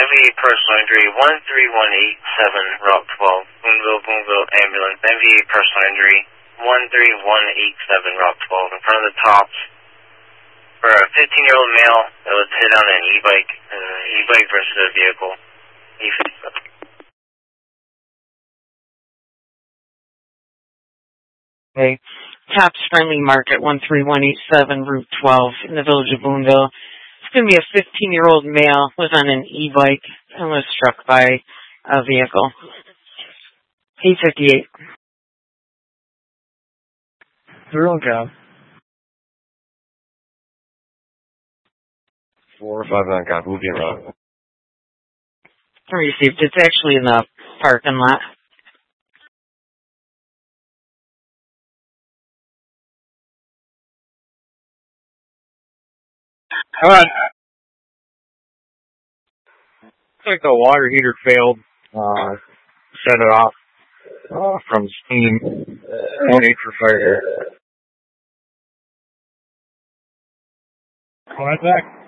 MVA personal injury 13187, Route 12, Boonville ambulance. MVA personal injury 13187, Route 12, in front of the tops. For a 15-year-old male that was hit on an e-bike versus a vehicle. Okay. Tops Friendly Market 13187, Route 12, in the village of Boonville. It's going to be a 15-year-old male was on an e-bike and was struck by a vehicle. 858. Zero job. 459 copy. We'll be around. Received. It's actually in the parking lot. Alright. Looks like the water heater failed. Set it off from steam. No need for fire. Contact.